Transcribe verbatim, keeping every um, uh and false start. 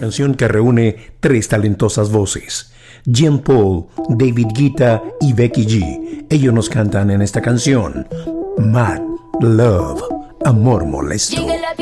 canción que reúne tres talentosas voces: Jean Paul, David Guetta y Becky G. Ellos nos cantan en esta canción Mad Love, Amor Molesto.